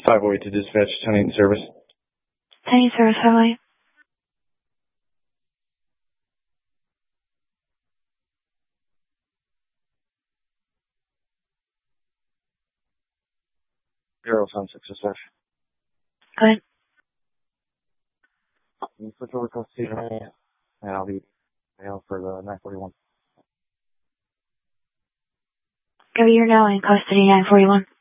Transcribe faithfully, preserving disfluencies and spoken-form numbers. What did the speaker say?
five oh eight to dispatch, ten eight in service. ten eight service, how are you? zero seven six dispatch. Go ahead. Can you switch over custody to me? And I'll be mail for the nine forty-one. Gary, you're now in custody nine forty-one.